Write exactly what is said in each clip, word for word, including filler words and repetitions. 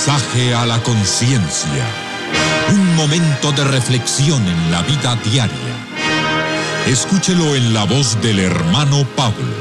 Mensaje a la conciencia. Un momento de reflexión en la vida diaria. Escúchelo en la voz del hermano Pablo.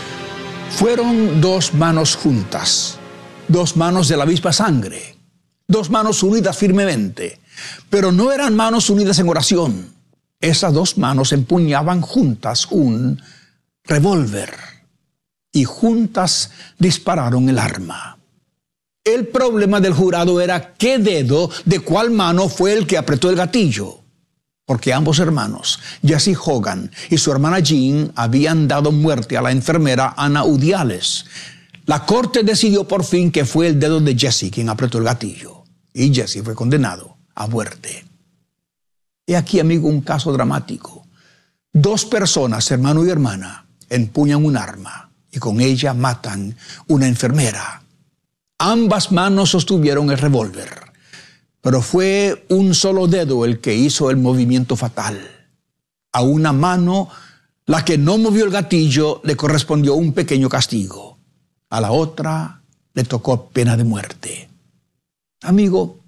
Fueron dos manos juntas, dos manos de la misma sangre, dos manos unidas firmemente, pero no eran manos unidas en oración. Esas dos manos empuñaban juntas un revólver y juntas dispararon el arma. El problema del jurado era qué dedo de cuál mano fue el que apretó el gatillo. Porque ambos hermanos, Jesse Hogan y su hermana Jean, habían dado muerte a la enfermera Ana Udiales. La corte decidió por fin que fue el dedo de Jesse quien apretó el gatillo. Y Jesse fue condenado a muerte. He aquí, amigo, un caso dramático. Dos personas, hermano y hermana, empuñan un arma y con ella matan una enfermera. Ambas manos sostuvieron el revólver, pero fue un solo dedo el que hizo el movimiento fatal. A una mano, la que no movió el gatillo, le correspondió un pequeño castigo. A la otra le tocó pena de muerte. Amigo,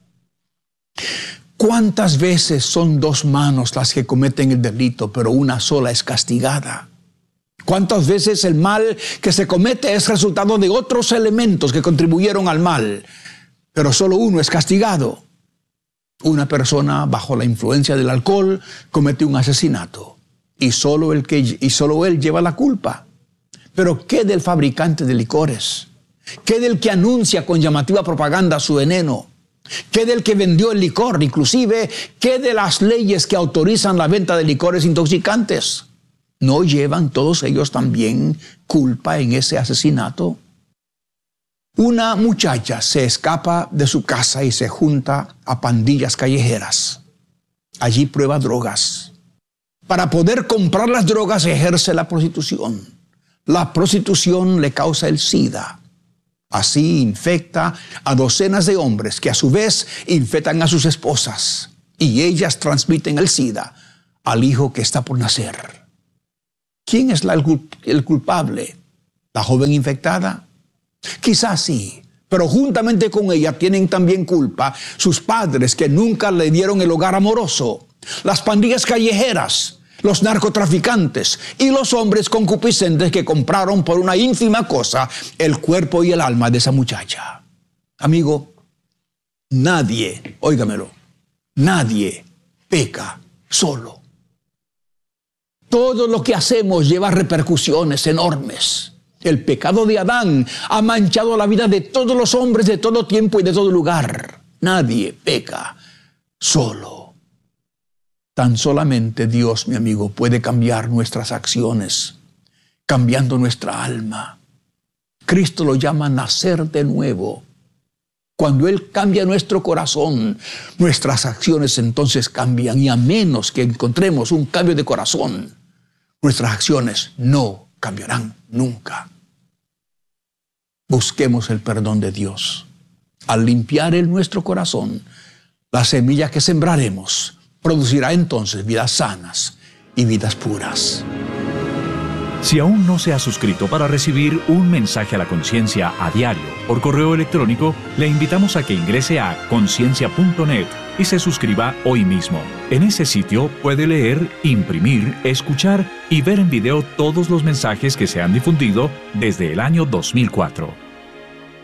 ¿cuántas veces son dos manos las que cometen el delito, pero una sola es castigada? ¿Cuántas veces el mal que se comete es resultado de otros elementos que contribuyeron al mal, pero solo uno es castigado? Una persona bajo la influencia del alcohol comete un asesinato y solo, el que, y solo él lleva la culpa. Pero ¿qué del fabricante de licores? ¿Qué del que anuncia con llamativa propaganda su veneno? ¿Qué del que vendió el licor? Inclusive, ¿qué de las leyes que autorizan la venta de licores intoxicantes? ¿No llevan todos ellos también culpa en ese asesinato? Una muchacha se escapa de su casa y se junta a pandillas callejeras. Allí prueba drogas. Para poder comprar las drogas ejerce la prostitución. La prostitución le causa el SIDA. Así infecta a docenas de hombres que a su vez infectan a sus esposas. Y ellas transmiten el SIDA al hijo que está por nacer. ¿Quién es la, el, el culpable? ¿La joven infectada? Quizás sí, pero juntamente con ella tienen también culpa sus padres que nunca le dieron el hogar amoroso, las pandillas callejeras, los narcotraficantes y los hombres concupiscentes que compraron por una ínfima cosa el cuerpo y el alma de esa muchacha. Amigo, nadie, óigamelo, nadie peca solo. Todo lo que hacemos lleva repercusiones enormes. El pecado de Adán ha manchado la vida de todos los hombres de todo tiempo y de todo lugar. Nadie peca solo. Tan solamente Dios, mi amigo, puede cambiar nuestras acciones, cambiando nuestra alma. Cristo lo llama nacer de nuevo. Cuando Él cambia nuestro corazón, nuestras acciones entonces cambian. Y a menos que encontremos un cambio de corazón, nuestras acciones no cambiarán nunca. Busquemos el perdón de Dios. Al limpiar el nuestro corazón, la semilla que sembraremos producirá entonces vidas sanas y vidas puras. Si aún no se ha suscrito para recibir un mensaje a la conciencia a diario por correo electrónico, le invitamos a que ingrese a conciencia punto net y se suscriba hoy mismo. En ese sitio puede leer, imprimir, escuchar y ver en video todos los mensajes que se han difundido desde el año dos mil cuatro.